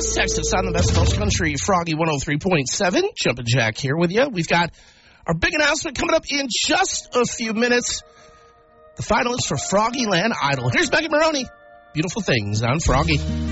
us. Text us on the Best Coast Country, Froggy 103.7. Jumpin' Jack here with you. We've got our big announcement coming up in just a few minutes. The finalists for Froggyland Idol. Here's Megan Maroney. Beautiful Things on Froggy.